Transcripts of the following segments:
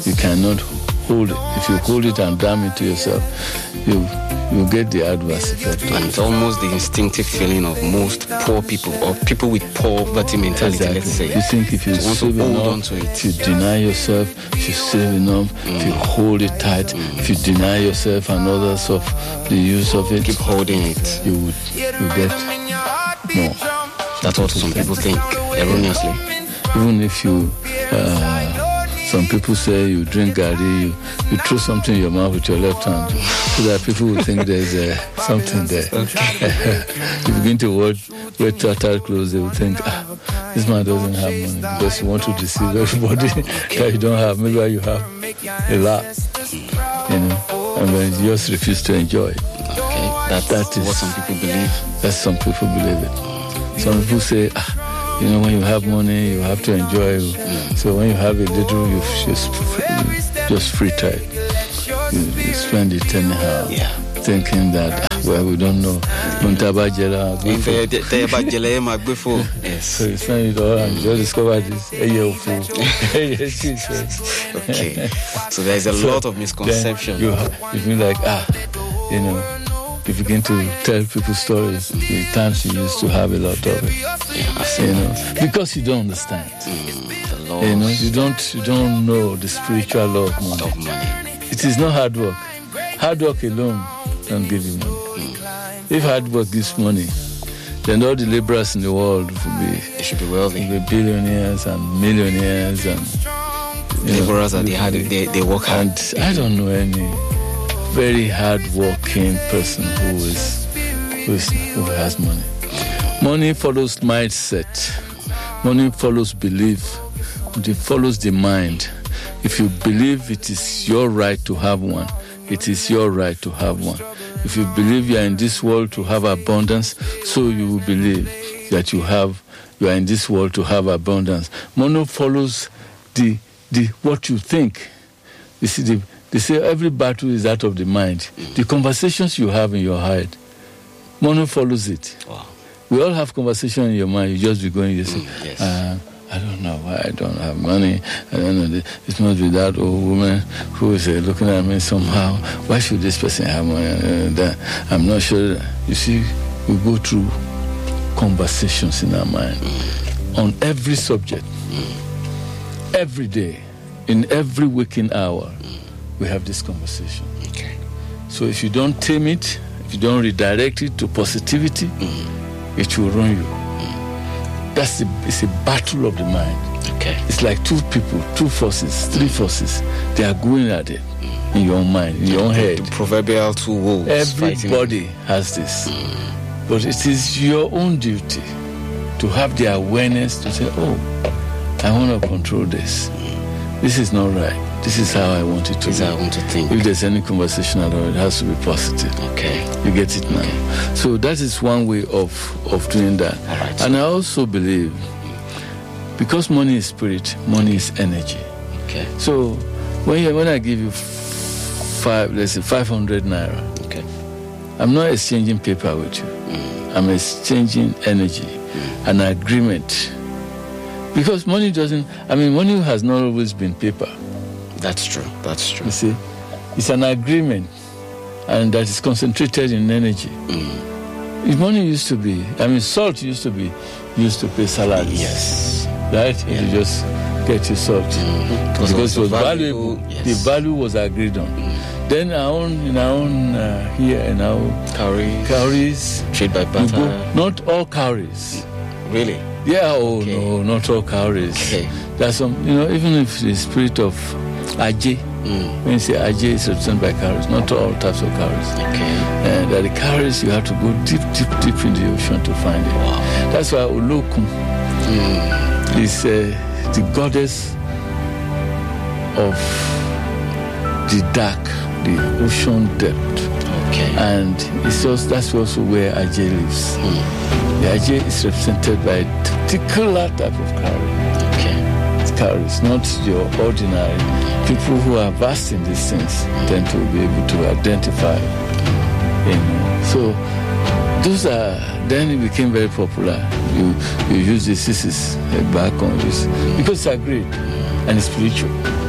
You cannot hold it. If you hold it and damn it to yourself, you get the adverse effect. And it's almost the instinctive feeling of most poor people or people with poverty mentality, Exactly. let's say. You think if you want save to hold enough, on to it. if you deny yourself, if you save enough, if you hold it tight, if you deny yourself and others of the use of it, Keep holding it. you get more. That's what some people think, erroneously. Even if you, some people say you drink garri, you throw something in your mouth with your left hand, so that people will think there's something there. You begin to wear tattered clothes, they will think, this man doesn't have money, because you want to deceive everybody that you don't have. Maybe you have a lot, and then you just refuse to enjoy it. Okay, that is what some people believe. That's some people believe it. Some people say, when you have money, you have to enjoy. So when you have a little, you just free time. You spend it anyhow, thinking that, we don't know. Yes. So you spend it all and you discover this. Okay. So there's a lot of misconception. You feel like, you begin to tell people stories, the times you used to have a lot of it. Because you don't understand. The laws. You don't know the spiritual law of money. It is not hard work. Hard work alone don't give you money. If hard work gives money, then all the laborers in the world they should be wealthy. Will be billionaires and millionaires and laborers they work hard. And I don't know any very hard-working person who has money. Money follows mindset. Money follows belief. It follows the mind. If you believe it is your right to have one, it is your right to have one. If you believe you are in this world to have abundance, so you will believe that you are in this world to have abundance. Money follows the what you think. You see, they say every battle is out of the mind. The conversations you have in your head, money follows it. Wow. We all have conversation in your mind. You just be going, you say, yes. I don't know why I don't have money. I don't know. It must be that old woman who is looking at me somehow. Why should this person have money? I'm not sure. You see, we go through conversations in our mind on every subject. Every day, in every waking hour, we have this conversation. Okay. So if you don't tame it, if you don't redirect it to positivity, it will ruin you. It's a battle of the mind. Okay. It's like two people, two forces, three forces. They are going at it in your mind, in your own head. The proverbial two wolves. Everybody has this. But it is your own duty to have the awareness to say, I want to control this. This is not right. This is how I want it to be. I want to think. If there's any conversation at all, it has to be positive. Okay. You get it now. Okay. So that is one way of doing that. All right. And I also believe, because money is spirit, money is energy. Okay. So when I give you 500 naira, okay, I'm not exchanging paper with you. I'm exchanging energy, an agreement. Because money money has not always been paper. That's true. You see, it's an agreement, and that is concentrated in energy. If money used to be, salt used to be used to pay salaries. Yes. Right? Yeah. You just get your salt. Because it was valuable. Yes. The value was agreed on. Then in our cowries. Trade by barter. Not all cowries. Really? Yeah, no, not all cowries. Okay. There's some, even if the spirit of Ajay, when you say Ajay is represented by cowries, not all types of cowries. Okay. And the cowries, you have to go deep in the ocean to find it. Wow. That's why Olokun is the goddess of the dark, the ocean depth. Okay. And that's also where Ajay lives. The Ajay is represented by a particular type of cowrie. Okay. It's cowries, not your ordinary. People who are vast in these things tend to be able to identify. So those are. Then it became very popular. You use this is back on this because it's agreed and it's spiritual. Okay.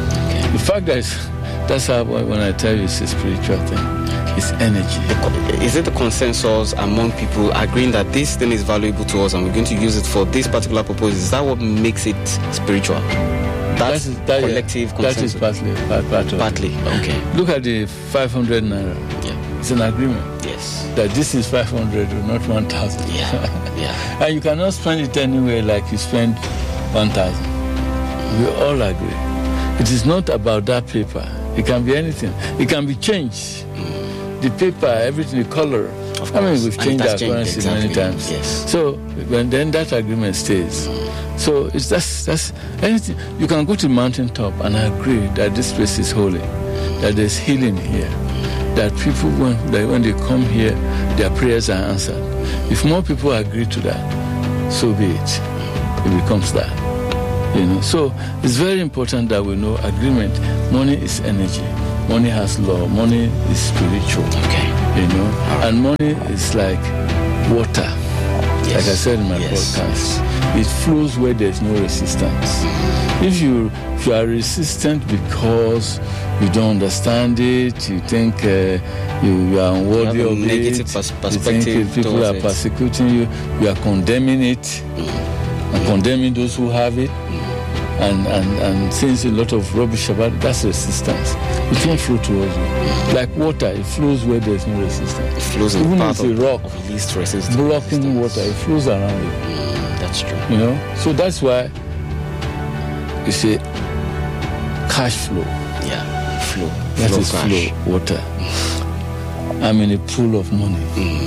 The fact that that's how when I tell you it's a spiritual thing, it's energy. Is it the consensus among people agreeing that this thing is valuable to us and we're going to use it for this particular purpose? Is that what makes it spiritual? That's collective consensus. That is partly. Okay. Look at the 500 naira. Yeah. It's an agreement. Yes. That this is 500 or not 1,000. Yeah. And you cannot spend it anywhere like you spend 1,000. We all agree. It is not about that paper. It can be anything. It can be changed. The paper, everything, the color. We've changed our currency many times. Yes. So then that agreement stays. So that's anything. You can go to the mountaintop and agree that this place is holy, that there's healing here, that people when they come here, their prayers are answered. If more people agree to that, so be it. It becomes that. So it's very important that we know agreement. Money is energy. Money has law. Money is spiritual. Okay. And money is like water. Yes. Like I said in my podcast, it flows where there's no resistance. If you are resistant because you don't understand it, you think you are unworthy of negative it, perspective, you think people are persecuting you, you are condemning it, and condemning those who have it, and saying a lot of rubbish about it, that's resistance. It won't flow towards you. Like water, it flows where there's no resistance. It flows in even the path if it's a rock of least resistance. blocking water, it flows around it. That's true. So that's why you say cash flow. Yeah, flow. That is flow, water. I'm in a pool of money.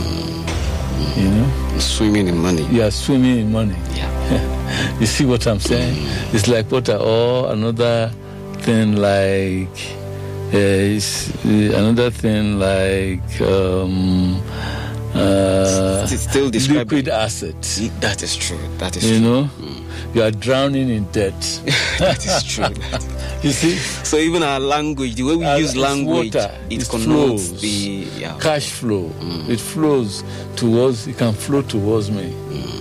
Swimming in money. You are swimming in money. Yeah. You see what I'm saying? It's like water, or another thing like still liquid assets. That is true. That is true. You are drowning in debt. That is true. You see? So even our language, the way we use language, water, it connotes flows. the cash flow. It flows towards. It can flow towards me.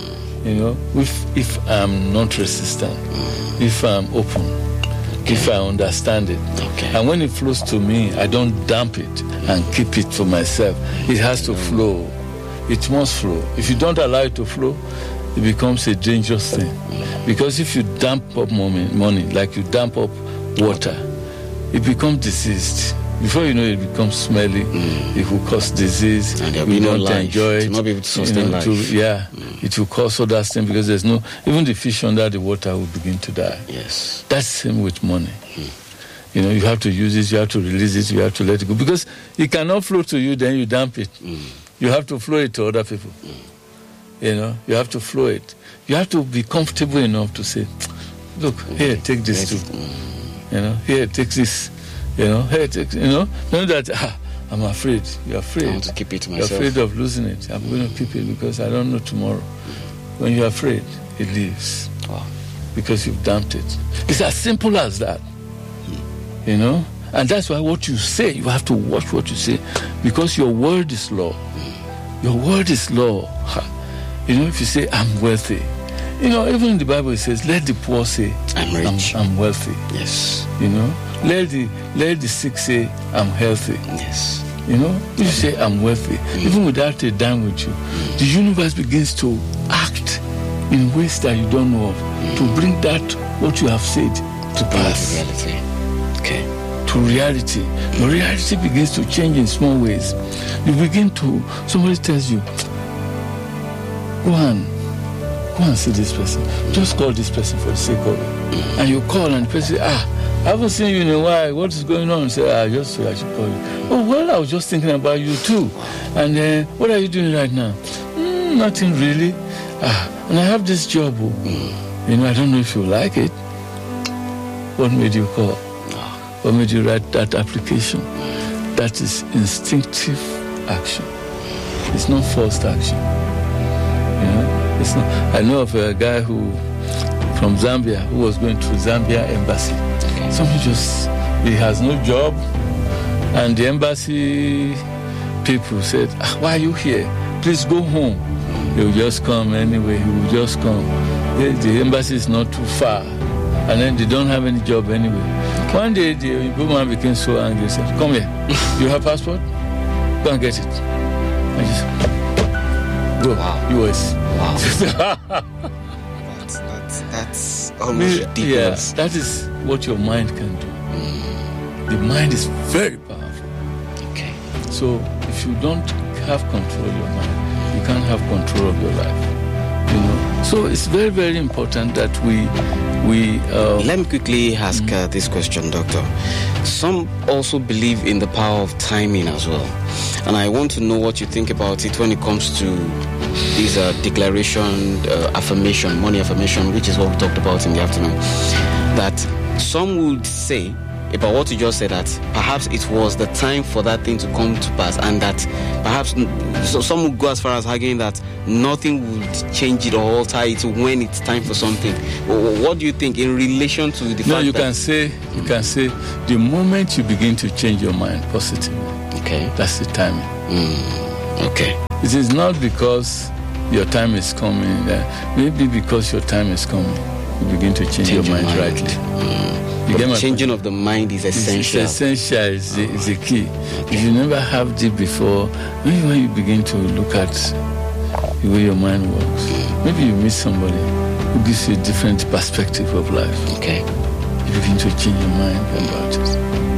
If I'm not resistant, if I'm open, if I understand it. Okay. And when it flows to me, I don't dump it and keep it for myself. It has to flow. It must flow. If you don't allow it to flow, it becomes a dangerous thing. Because if you dump up money like you dump up water, it becomes diseased. Before you know it becomes smelly, it will cause disease, and we don't enjoy it. To not be able to sustain life. It will cause other things because there's no, even the fish under the water will begin to die. Yes. That's the same with money. You have to use it, you have to release it, you have to let it go. Because it cannot flow to you, then you dump it. You have to flow it to other people. You have to flow it. You have to be comfortable enough to say, look, here, take this too. Here, take this. Hey, know that I'm afraid. You're afraid. I want to keep it to myself. You're afraid of losing it. I'm going to keep it because I don't know tomorrow. When you're afraid, it leaves. Wow. Because you've dumped it. It's as simple as that. And that's why what you say, you have to watch what you say. Because your word is law. Your word is law. If you say, I'm wealthy. Even in the Bible it says, let the poor say, I'm rich. I'm wealthy. Yes. Let the sick say, I'm healthy. Yes. If you say, I'm wealthy, even without a dime with you, the universe begins to act in ways that you don't know of, to bring that, what you have said, to pass. Reality. Okay. To reality. Your reality begins to change in small ways. Somebody tells you, go and see this person. Just call this person for the sake of it. And you call and the person says, I haven't seen you in a while. What is going on? Say, I should call you. Oh, well, I was just thinking about you too. And what are you doing right now? Nothing really. And I have this job. I don't know if you like it. What made you call? What made you write that application? That is instinctive action. It's not forced action. It's not. I know of a guy from Zambia who was going to Zambia embassy. He has no job, and the embassy people said, why are you here? Please go home. He will just come anyway. He will just come. The embassy is not too far. and then they don't have any job anyway. One day, the woman became so angry. He said, "Come here. You have passport? Go and get it." I just go. Wow. US. Wow. that's almost ridiculous. Yeah, that is what your mind can do. The mind is very powerful. Okay. So if you don't have control of your mind, you can't have control of your life. You know. So it's very, very important that we. Let me quickly ask this question, Doctor. Some also believe in the power of timing as well, and I want to know what you think about it when it comes to this declaration, affirmation, money affirmation, which is what we talked about in the afternoon. That some would say about what you just said, that perhaps it was the time for that thing to come to pass, and that perhaps some would go as far as arguing that nothing would change it or alter it when it's time for something. What do you think in relation to the fact that... you can say the moment you begin to change your mind positively, okay, that's the timing. Okay. It is not because your time is coming, maybe because your time is coming, you begin to change your mind rightly. The changing of the mind is essential. It's essential. It's the key. Okay. If you never have it before, maybe when you begin to look at the way your mind works, maybe you meet somebody who gives you a different perspective of life. Okay. You begin to change your mind about it.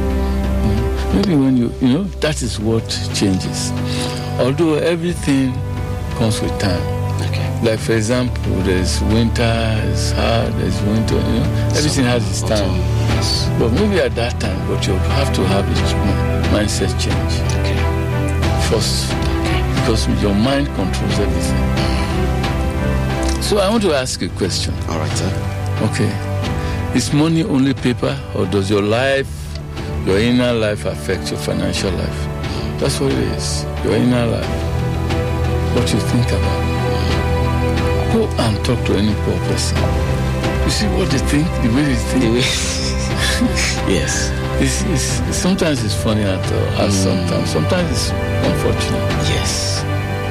Maybe when you that is what changes. Although everything comes with time. Okay. Like for example, there's winter, it's hard, there's winter, everything has its time. Yes. But maybe at that time, but you have to have a mindset change. Okay. First. Okay. Because your mind controls everything. So I want to ask you a question. All right, sir. Okay. Is money only paper, or does your life, your inner life affect your financial life? That's what it is. Your inner life. What you think about. Go and talk to any poor person. You see what they think, the way they think. Yes. Sometimes it's funny at sometimes. Sometimes it's unfortunate. Yes.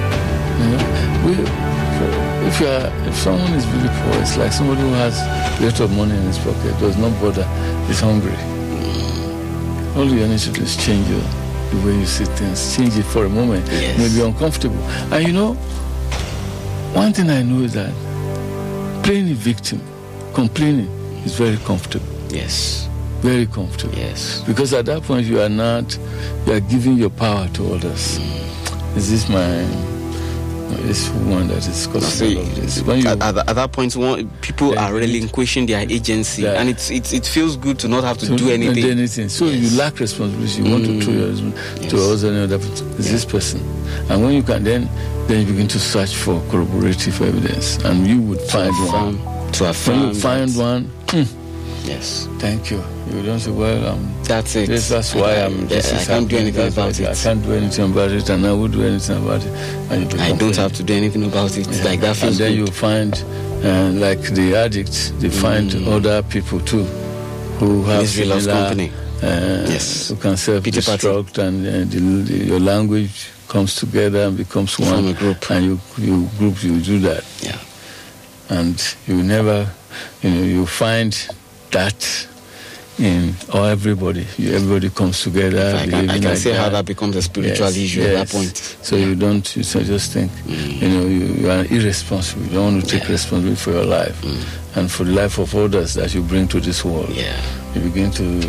If someone is really poor, it's like somebody who has a lot of money in his pocket, does not bother, is hungry. All you need to do is change the way you see things. Change it for a moment. Yes. It may be uncomfortable. And one thing I know is that playing a victim, complaining, is very comfortable. Yes. Very comfortable. Yes. Because at that point you are giving your power to others. Is this this one that is causing all of this? At that point, people are relinquishing their agency, and it feels good to not have to do anything. So you lack responsibility. You want to throw your husband to another person. Is this person? And when you can, then you begin to search for corroborative evidence, and you would find one. To affirm. When you find one, yes. Thank you. You don't say, well, that's it. That's why I can't do anything about it. I can't do anything about it, and I would do anything about it. And I don't have to do anything about it. Yeah. Like that feels good. And then good. you find, like the addicts, they find other people too who have similar company. Yes. Who can self-destruct, and your language comes together and becomes one. From a group. And you do that. Yeah. And you never, you find that in everybody. Everybody comes together. I can see how that becomes a spiritual issue at that point. So you just think, you are irresponsible. You don't want to take responsibility for your life and for the life of others that you bring to this world. Yeah. You begin to,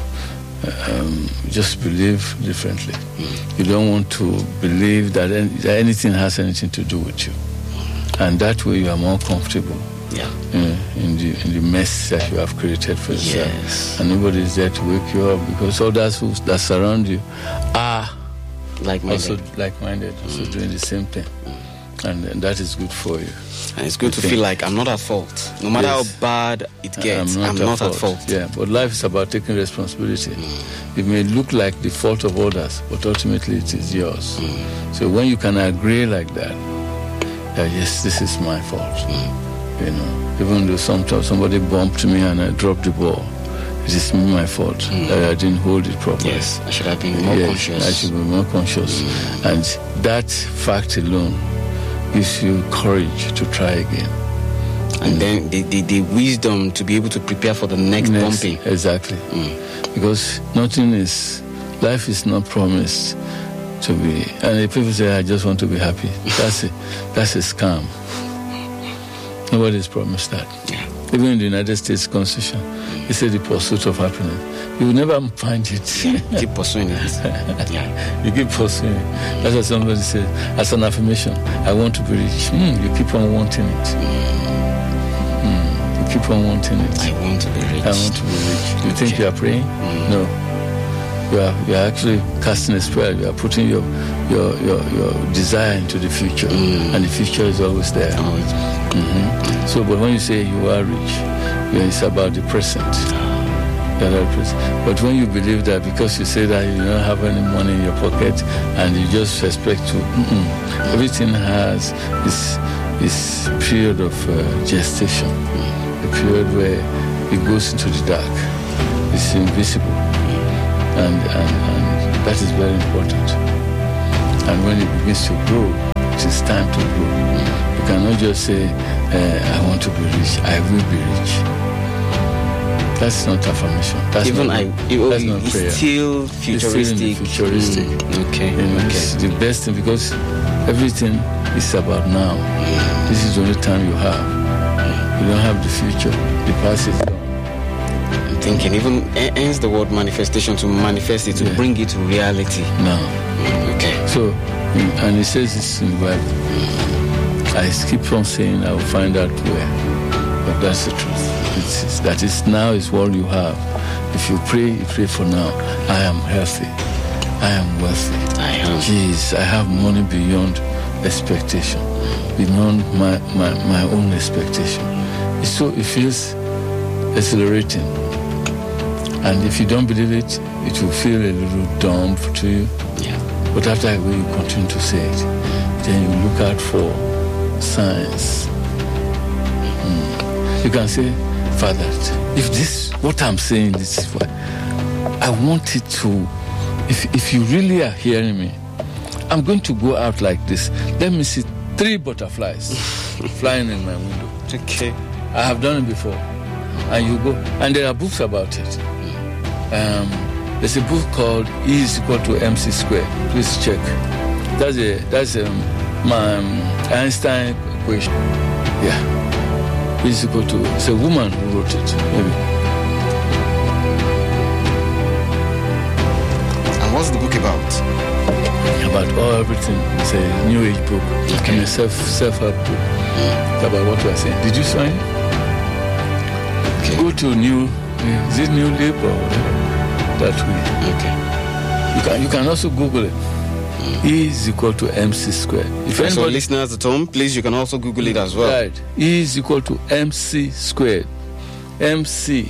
just believe differently. You don't want to believe that anything has anything to do with you. And that way you are more comfortable. Yeah. In the mess that you have created for yourself. Yes. And nobody is there to wake you up, because others that surround you are also like-minded, also doing the same thing. And that is good for you. And it's good to feel like I'm not at fault. No matter how bad it gets, I'm not at fault. Yeah, but life is about taking responsibility. It may look like the fault of others, but ultimately it is yours. So when you can agree like that, yes, this is my fault. Even though sometimes somebody bumped me and I dropped the ball, it is my fault that I didn't hold it properly. Yes, I should have been more conscious. I should be more conscious. And that fact alone gives you courage to try again. And then the wisdom to be able to prepare for the next bumping. Exactly. Because life is not promised to be. And if people say, I just want to be happy, that's a scam. Nobody's promised that. Yeah. Even in the United States Constitution, it says the pursuit of happiness. You will never find it. Yeah, keep pursuing it. You keep pursuing it. That's what somebody said. As an affirmation, I want to be rich. You keep on wanting it. You keep on wanting it. I want to be rich. I want to be rich. You think you are praying? No. You are actually casting a spell. You are putting your desire into the future, and the future is always there. So, but when you say you are rich, it's about the present. But when you believe that because you say that you don't have any money in your pocket and you just expect to, everything has this period of gestation, a period where it goes into the dark. It's invisible, and that is very important. And when it begins to grow, it is time to grow. You cannot just say, I want to be rich, I will be rich. That's not affirmation. That's not prayer. Still futuristic. Okay. It's the best thing because everything is about now. This is the only time you have. You don't have the future. The past is gone. I'm thinking even ends the word manifestation, to manifest it, to bring it to reality. No. Okay. So, and it says this in the Bible. I keep on saying I will find out where, but that's the truth. That is now is what you have. If you pray for now. I am healthy. I am wealthy. I am. Jeez, I have money beyond expectation, beyond my own expectation. It feels exhilarating. And if you don't believe it, it will feel a little dumb to you. Yeah. But after a while, you continue to say it. Then you look out for signs. You can say, Father, if this, what I'm saying, this is what I want it to, if you really are hearing me, I'm going to go out like this. Let me see 3 butterflies flying in my window. Okay. I have done it before. And you go, and there are books about it. There's a book called E is equal to MC squared. Please check. That's my Einstein equation. Yeah. Is equal to, it's a woman who wrote it, maybe. And what's the book about? About everything. It's a new age book. Okay. And a self-help book. It's about what we are saying. Did you sign it? Okay. Go to is it New Leap or whatever? That way. Okay. You can also Google it. E is equal to MC squared. If so listeners at home, please, you can also Google it as well. Right. E is equal to MC squared. MC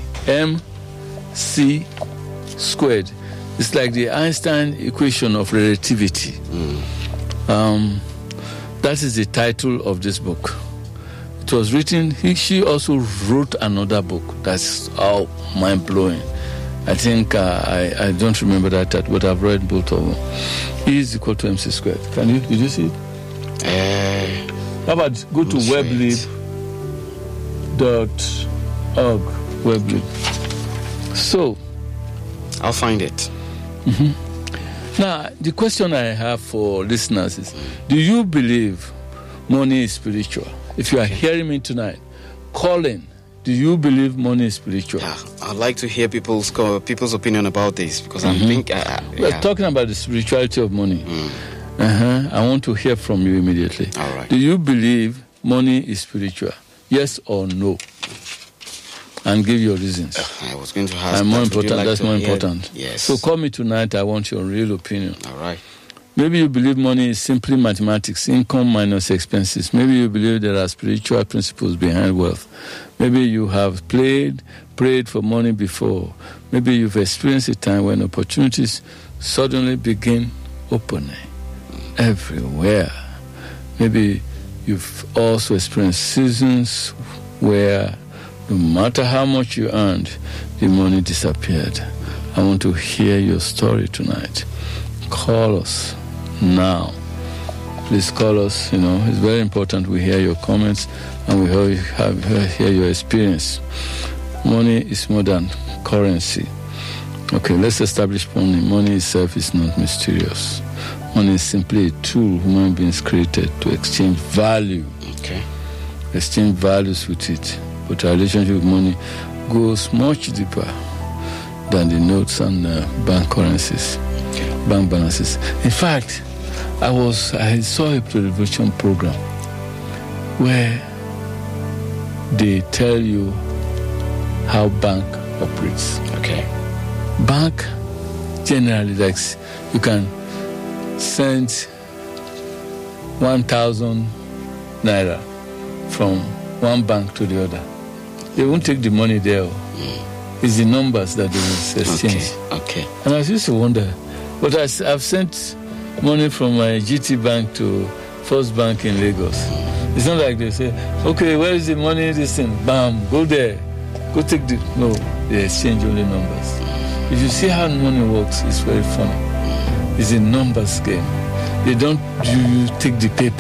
squared. It's like the Einstein equation of relativity. That is the title of this book. It was written, she also wrote another book that's all mind-blowing. I think I don't remember that title, but I've read both of them. E is equal to MC squared. Did you see it? How about go to weblib.org. Weblib. So I'll find it. Now, the question I have for listeners is, do you believe money is spiritual? If you are hearing me tonight, call in. Do you believe money is spiritual? Yeah, I'd like to hear people's opinion about this because I'm thinking. We're talking about the spirituality of money. I want to hear from you immediately. All right. Do you believe money is spiritual? Yes or no? And give your reasons. I was going to ask. And more important, that's more important. Yes. So call me tonight. I want your real opinion. All right. Maybe you believe money is simply mathematics, income minus expenses. Maybe you believe there are spiritual principles behind wealth. Maybe you have prayed for money before. Maybe you've experienced a time when opportunities suddenly begin opening everywhere. Maybe you've also experienced seasons where no matter how much you earned, the money disappeared. I want to hear your story tonight. Call us now. please call us. It's very important we hear your comments and we hear your experience. Money is more than currency. Okay, let's establish money. Money itself is not mysterious. Money is simply a tool human beings created to exchange value. Okay. Exchange values with it. But our relationship with money goes much deeper than the notes and bank currencies, bank balances. In fact, I saw a television program where they tell you how bank operates. Okay. Bank generally, like, you can send 1,000 naira from one bank to the other. They won't take the money there. It's the numbers that they will exchange. Okay. And I used to wonder, but I've sent money from my GT Bank to First Bank in Lagos. It's not like they say, okay, where is the money? This thing, bam, go there, go take the. No, they exchange only numbers. If you see how money works, it's very funny. It's a numbers game. They don't take the paper